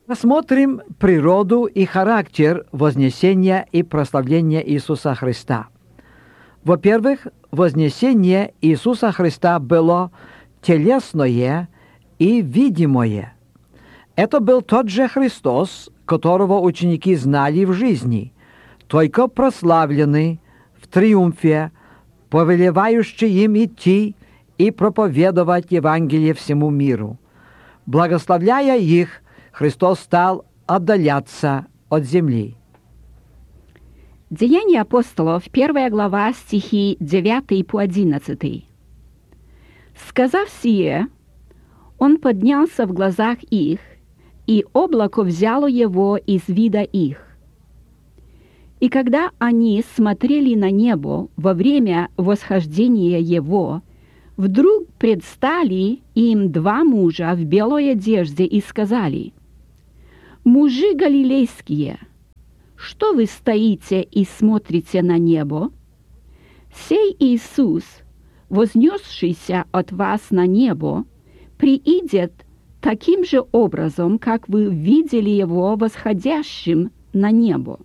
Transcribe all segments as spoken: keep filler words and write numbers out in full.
Рассмотрим природу и характер вознесения и прославления Иисуса Христа. Во-первых, вознесение Иисуса Христа было телесное и видимое. Это был тот же Христос, которого ученики знали в жизни, только прославленный в триумфе, повелевающий им идти и проповедовать Евангелие всему миру. Благословляя их, Христос стал отдаляться от земли. Деяния апостолов, первая глава, стихи девятый по одиннадцатый. «Сказав сие, он поднялся в глазах их, и облако взяло его из вида их. И когда они смотрели на небо во время восхождения его, вдруг предстали им два мужа в белой одежде и сказали: «Мужи галилейские, что вы стоите и смотрите на небо? Сей Иисус, вознесшийся от вас на небо, приидет таким же образом, как вы видели его восходящим на небо».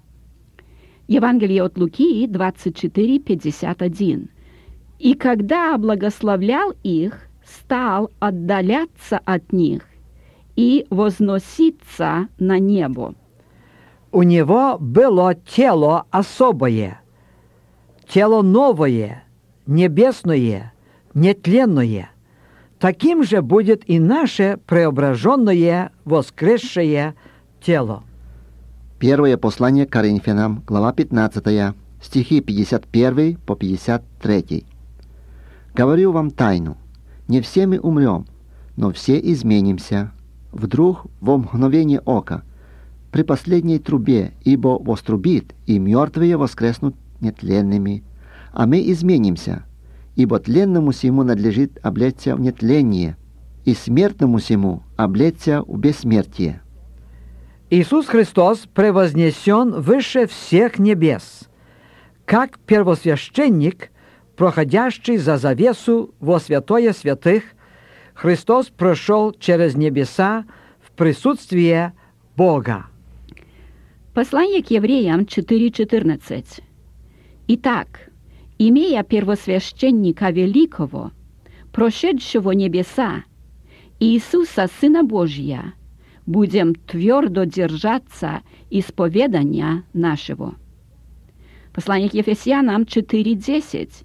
Евангелие от Луки двадцать четыре пятьдесят один. «И когда благословлял их, стал отдаляться от них и возноситься на небо». У него было тело особое, тело новое, небесное, нетленное. Таким же будет и наше преображенное, воскресшее тело. Первое послание к Коринфянам, глава пятнадцатая, стихи пятьдесят один по пятьдесят три. «Говорю вам тайну, не все мы умрем, но все изменимся, вдруг во мгновение ока, при последней трубе, ибо вострубит, и мертвые воскреснут нетленными, а мы изменимся, ибо тленному сему надлежит облечься в нетление, и смертному сему облечься в бессмертие». Иисус Христос превознесен выше всех небес, как первосвященник, проходящий за завесу во святое святых. Христос прошел через небеса в присутствие Бога. Послание к евреям четыре четырнадцать. «Итак, имея первосвященника великого, прошедшего небеса, Иисуса, Сына Божия, будем твердо держаться исповедания нашего». Послание к Ефесянам четыре десять.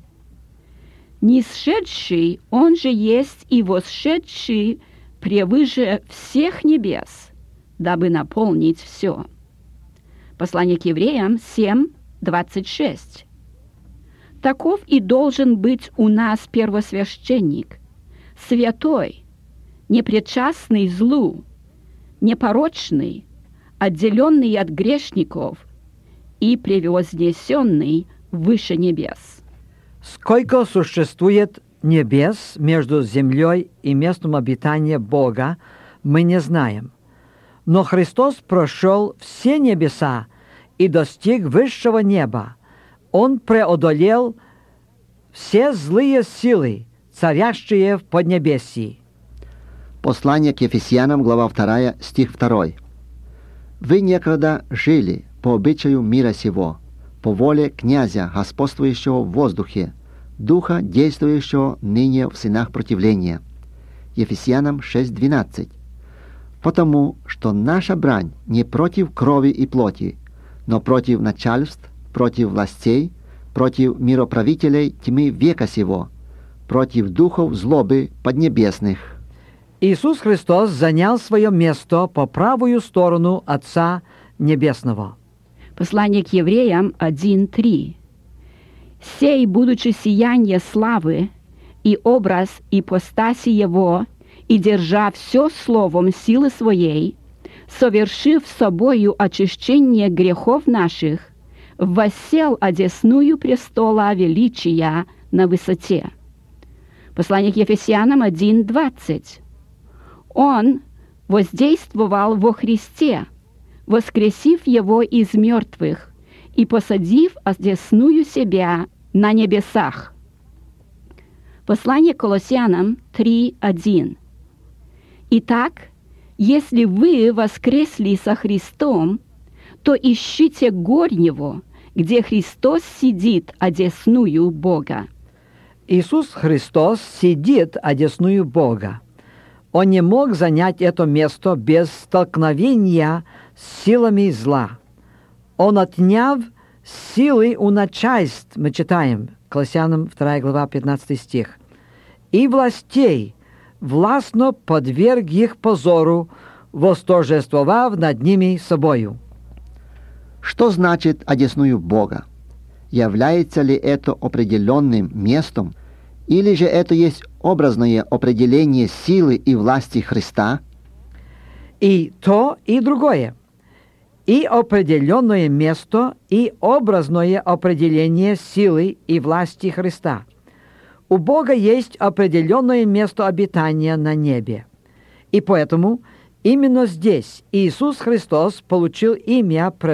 «Нисшедший, он же есть и восшедший превыше всех небес, дабы наполнить все». Послание к евреям семь двадцать шесть. «Таков и должен быть у нас первосвященник, святой, непричастный злу, непорочный, отделенный от грешников и превознесенный выше небес». Сколько существует небес между землей и местом обитания Бога, мы не знаем. Но Христос прошел все небеса и достиг высшего неба. Он преодолел все злые силы, царящие в Поднебесье. Послание к Ефесянам, глава вторая, стих второй. «Вы некогда жили по обычаю мира сего, по воле князя, господствующего в воздухе, духа, действующего ныне в сынах противления». Ефесянам шесть двенадцать. «Потому что наша брань не против крови и плоти, но против начальств, против властей, против мироправителей тьмы века сего, против духов злобы поднебесных». Иисус Христос занял свое место по правую сторону Отца Небесного. Послание к евреям один три. «Сей, будучи сияние славы и образ ипостаси его, и держа все словом силы своей, совершив собою очищение грехов наших, воссел одесную престола величия на высоте». Послание к Ефесянам один двадцать. «Он воздействовал во Христе, воскресив его из мертвых и посадив одесную себя на небесах». Послание к Колоссянам три один. «Итак, Если вы воскресли со Христом, то ищите горнего, где Христос сидит одесную Бога. Иисус Христос сидит одесную Бога. Он не мог занять это место без столкновения с силами зла. Он отняв силы у начальств, мы читаем, Колоссянам вторая глава, пятнадцатый стих, и властей, властно подверг их позору, восторжествовав над ними собою. Что значит одесную Бога? Является ли это определенным местом, или же это есть образное определение силы и власти Христа? И то, и другое. И определенное место, и образное определение силы и власти Христа. У Бога есть определенное место обитания на небе. И поэтому именно здесь Иисус Христос получил имя